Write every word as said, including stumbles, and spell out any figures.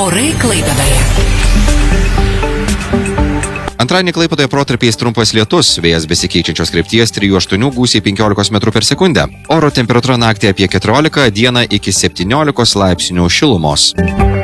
Orai Klaipėdoje. Antradienį Klaipėdoje protarpiais trumpas lietus, vėjas besikeičiančios krypties trijų aštuonių gūsiai penkiolikos metrų per sekundę. Oro temperatūra naktį apie keturiolika, dieną iki septyniolikos laipsnių šilumos.